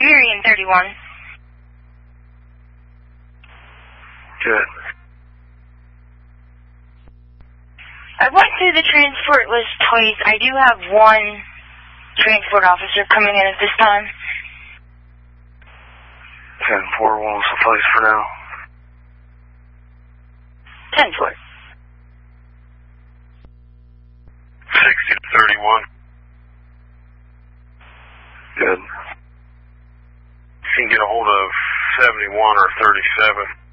Siberian 31. Good. I went through the transport list twice. I do have one transport officer coming in at this time. 10-4 will suffice for now. 10-4. 60-31. Good. You can get a hold of 71 or 37.